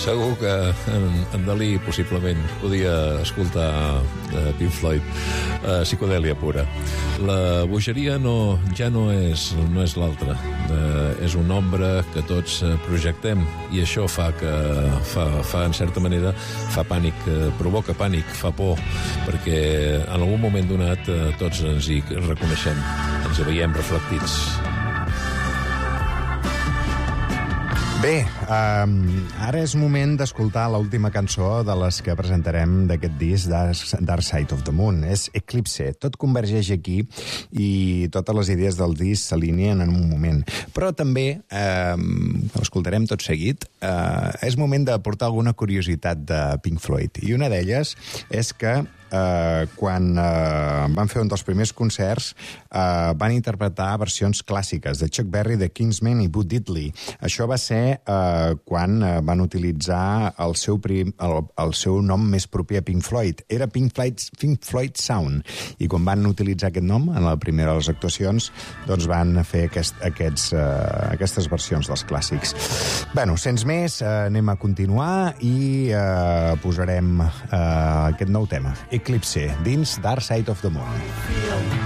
Segur que en Dalí possiblement podia escoltar Pink Floyd, psicodèlia pura. La bogeria ja no és l'altra, és una ombra que tots projectem, i això fa en certa manera, fa pànic, provoca pànic, fa por, perquè en algun moment donat tots ens hi reconeixem, ens hi veiem reflectits. Bé, ara és moment d'escoltar l'última cançó de les que presentarem d'aquest disc, Dark Side of the Moon. És Eclipse. Tot convergeix aquí i totes les idees del disc s'alineen en un moment. Però també, l'escoltarem tot seguit, és moment de portar alguna curiositat de Pink Floyd. I una d'elles és que quan van fer un dels primers concerts van interpretar versions clàssiques de Chuck Berry, de Kingsman i Bo Diddley. Això va ser quan van utilitzar el seu nom més propi a Pink Floyd. Era Pink Floyd Sound, i quan van utilitzar aquest nom en la primera de les actuacions, doncs van fer aquestes versions dels clàssics. Bueno, sense més, anem a continuar i posarem aquest nou tema, Eclipse, dins Dark Side of the Moon.